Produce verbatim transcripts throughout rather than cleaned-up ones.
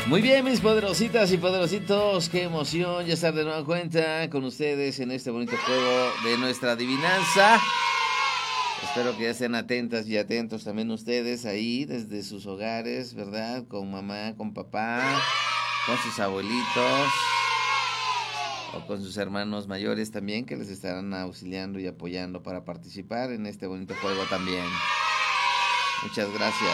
Muy bien, mis poderositas y poderositos, qué emoción ya estar de nueva cuenta con ustedes en este bonito juego de nuestra adivinanza. Espero que ya estén atentas y atentos también ustedes ahí desde sus hogares, ¿verdad? Con mamá, con papá, con sus abuelitos o con sus hermanos mayores también, que les estarán auxiliando y apoyando para participar en este bonito juego también. Muchas gracias.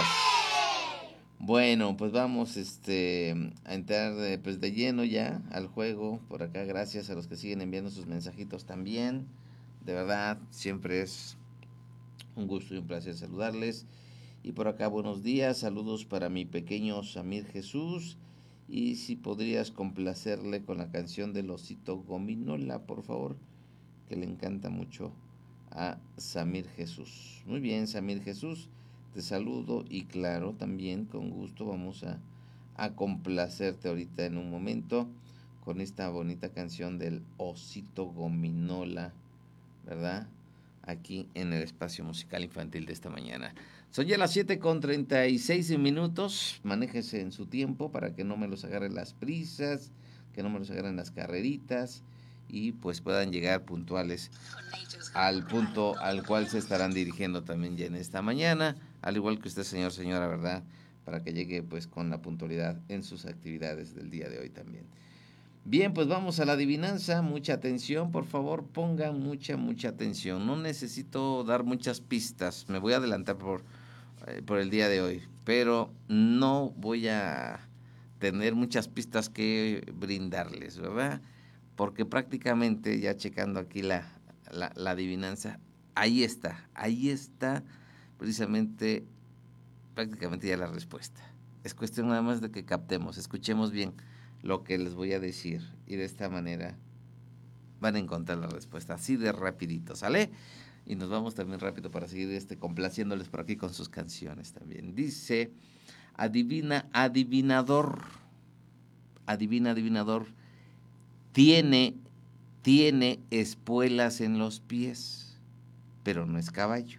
Bueno, pues vamos este, a entrar de, pues de lleno ya al juego. Por acá, gracias a los que siguen enviando sus mensajitos también. De verdad, siempre es un gusto y un placer saludarles. Y por acá, buenos días, saludos para mi pequeño Samir Jesús. Y si podrías complacerle con la canción del Osito Gominola, por favor, que le encanta mucho a Samir Jesús. Muy bien, Samir Jesús, te saludo y claro, también con gusto vamos a, a complacerte ahorita en un momento con esta bonita canción del Osito Gominola, ¿verdad? Aquí en el espacio musical infantil de esta mañana. Son ya las siete con treinta y seis minutos, manéjese en su tiempo para que no me los agarren las prisas, que no me los agarren las carreritas y pues puedan llegar puntuales al punto al cual se estarán dirigiendo también ya en esta mañana, al igual que usted, señor, señora, ¿verdad? Para que llegue pues con la puntualidad en sus actividades del día de hoy también. Bien, pues vamos a la adivinanza, mucha atención, por favor, pongan mucha, mucha atención. No necesito dar muchas pistas, me voy a adelantar por, eh, por el día de hoy, pero no voy a tener muchas pistas que brindarles, ¿verdad? Porque prácticamente, ya checando aquí la, la, la adivinanza, ahí está, ahí está precisamente prácticamente ya la respuesta. Es cuestión nada más de que captemos, escuchemos bien lo que les voy a decir y de esta manera van a encontrar la respuesta, así de rapidito, ¿sale? Y nos vamos también rápido para seguir este, complaciéndoles por aquí con sus canciones también. Dice, adivina, adivinador, adivina, adivinador, tiene, tiene espuelas en los pies, pero no es caballo.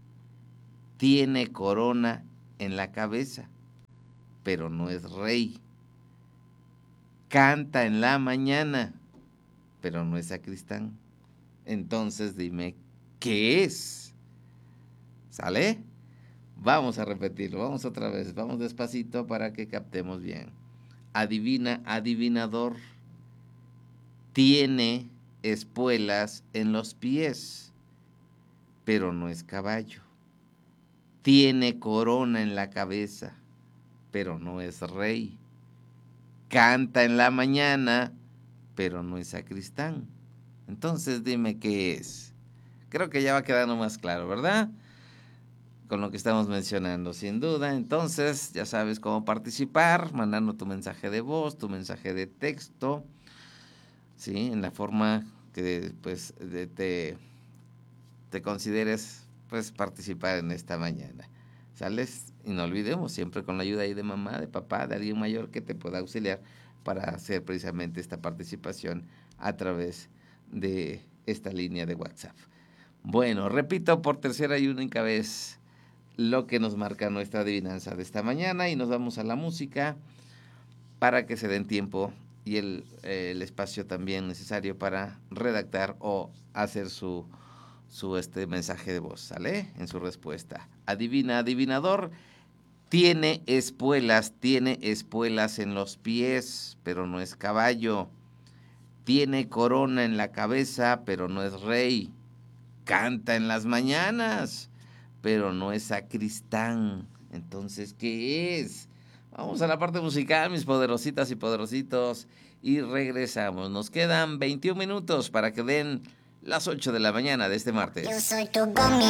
Tiene corona en la cabeza, pero no es rey. Canta en la mañana, pero no es sacristán. Entonces dime, ¿qué es? ¿Sale? Vamos a repetirlo, vamos otra vez, vamos despacito para que captemos bien. Adivina, adivinador, tiene espuelas en los pies, pero no es caballo. Tiene corona en la cabeza, pero no es rey. Canta en la mañana, pero no es sacristán. Entonces dime qué es. Creo que ya va quedando más claro, ¿verdad? Con lo que estamos mencionando, sin duda. Entonces, ya sabes cómo participar, mandando tu mensaje de voz, tu mensaje de texto, ¿sí? En la forma que pues de, te, te consideres pues participar en esta mañana. ¿Sales? Y no olvidemos, siempre con la ayuda ahí de mamá, de papá, de alguien mayor que te pueda auxiliar para hacer precisamente esta participación a través de esta línea de WhatsApp. Bueno, repito por tercera y única vez lo que nos marca nuestra adivinanza de esta mañana y nos vamos a la música para que se den tiempo y el, el espacio también necesario para redactar o hacer su, su este mensaje de voz, ¿sale? En su respuesta. Adivina, adivinador, tiene espuelas, tiene espuelas en los pies, pero no es caballo. Tiene corona en la cabeza, pero no es rey. Canta en las mañanas, pero no es sacristán. Entonces, ¿qué es? Vamos a la parte musical, mis poderositas y poderositos, y regresamos. Nos quedan veintiún minutos para que den las ocho de la mañana de este martes. Yo soy tu gomi.